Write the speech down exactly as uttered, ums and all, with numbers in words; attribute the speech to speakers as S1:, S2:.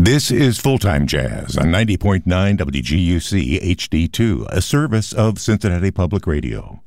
S1: This is Full-Time Jazz on ninety point nine W G U C H D two, a service of Cincinnati Public Radio.